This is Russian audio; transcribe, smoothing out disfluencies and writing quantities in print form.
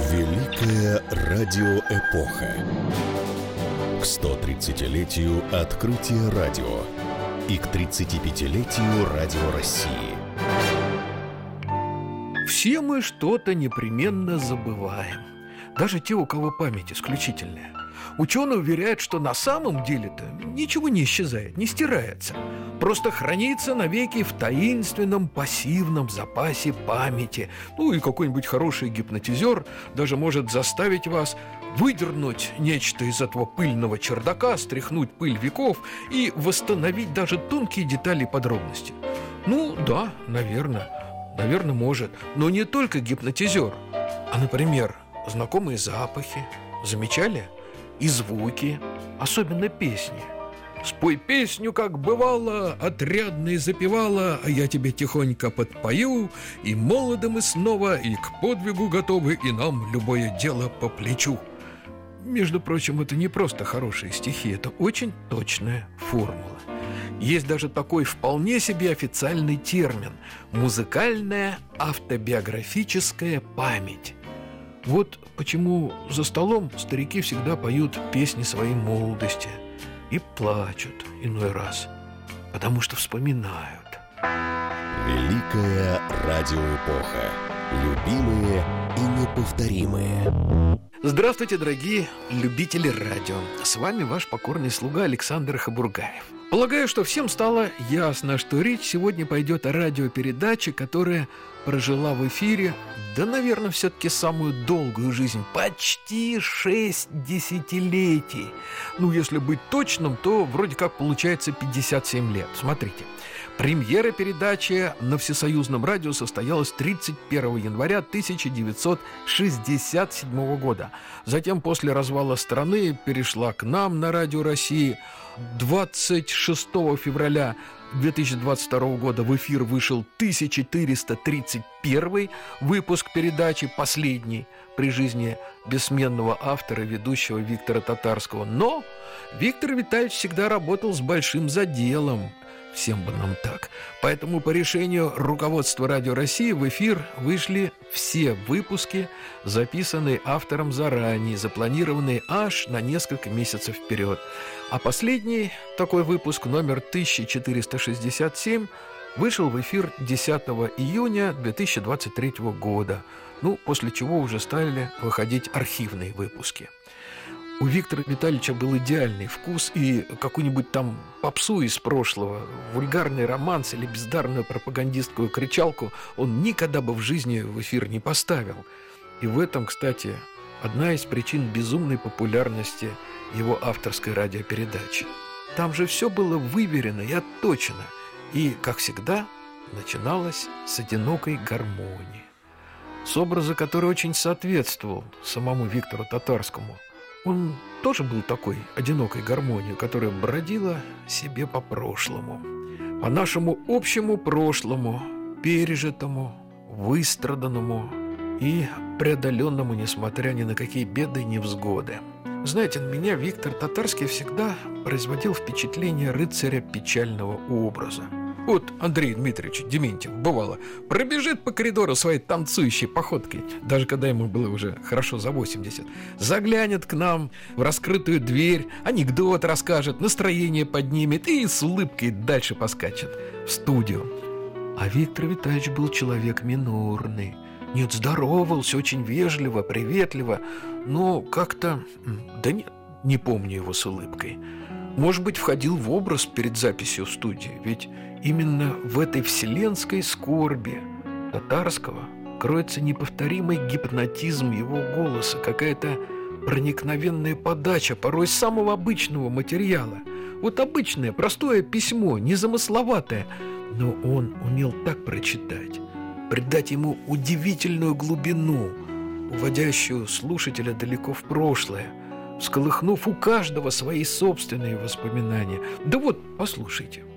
Великая радиоэпоха. К 130-летию открытия радио и к 35-летию Радио России. Все мы что-то непременно забываем. Даже те, у кого память исключительная. Ученые уверяют, что на самом деле-то ничего не исчезает, не стирается. Просто хранится навеки в таинственном пассивном запасе памяти. Ну и какой-нибудь хороший гипнотизер даже может заставить вас выдернуть нечто из этого пыльного чердака, стряхнуть пыль веков и восстановить даже тонкие детали и подробности. Ну да, наверное, может. Но не только гипнотизер, а, например, знакомые запахи. Замечали? И звуки, особенно песни. Спой песню, как бывало, отрядно и запевала, а я тебе тихонько подпою, и молоды мы снова, и к подвигу готовы, и нам любое дело по плечу. Между прочим, это не просто хорошие стихи, это очень точная формула. Есть даже такой вполне себе официальный термин – музыкальная автобиографическая память. Вот почему за столом старики всегда поют песни своей молодости и плачут иной раз, потому что вспоминают. Великая радиоэпоха. Любимые и неповторимые. Здравствуйте, дорогие любители радио. С вами ваш покорный слуга Александр Хабургаев. Полагаю, что всем стало ясно, что речь сегодня пойдет о радиопередаче, которая прожила в эфире, да, наверное, все-таки самую долгую жизнь, почти 6 десятилетий. Ну, если быть точным, то вроде как получается 57 лет. Смотрите, премьера передачи на Всесоюзном радио состоялась 31 января 1967 года. Затем после развала страны перешла к нам на Радио России. 26 февраля 2022 года в эфир вышел 1431 выпуск передачи, последний при жизни бессменного автора, ведущего Виктора Татарского. Но Виктор Витальевич всегда работал с большим заделом. Всем бы нам так. Поэтому по решению руководства Радио России в эфир вышли все выпуски, записанные автором заранее, запланированные аж на несколько месяцев вперед. А последний такой выпуск, номер 1467, вышел в эфир 10 июня 2023 года. Ну, после чего уже стали выходить архивные выпуски. У Виктора Витальевича был идеальный вкус, и какую-нибудь там попсу из прошлого, вульгарный романс или бездарную пропагандистскую кричалку он никогда бы в жизни в эфир не поставил. И в этом, кстати, одна из причин безумной популярности его авторской радиопередачи. Там же все было выверено и отточено, и, как всегда, начиналось с одинокой гармонии, с образа, который очень соответствовал самому Виктору Татарскому. Он тоже был такой одинокой гармонией, которая бродила себе по прошлому, по нашему общему прошлому, пережитому, выстраданному и преодоленному, несмотря ни на какие беды и невзгоды. Знаете, на меня Виктор Татарский всегда производил впечатление рыцаря печального образа. Вот Андрей Дмитриевич Дементьев, бывало, пробежит по коридору своей танцующей походкой, даже когда ему было уже хорошо за 80, заглянет к нам в раскрытую дверь, анекдот расскажет, настроение поднимет и с улыбкой дальше поскачет в студию. А Виктор Витальевич был человек минорный. Нет, здоровался очень вежливо, приветливо, но как-то, да нет, не помню его с улыбкой. Может быть, входил в образ перед записью в студии, ведь именно в этой вселенской скорби Татарского кроется неповторимый гипнотизм его голоса, какая-то проникновенная подача порой самого обычного материала. Вот обычное, простое письмо, незамысловатое, но он умел так прочитать, придать ему удивительную глубину, уводящую слушателя далеко в прошлое, всколыхнув у каждого свои собственные воспоминания. Да вот, послушайте.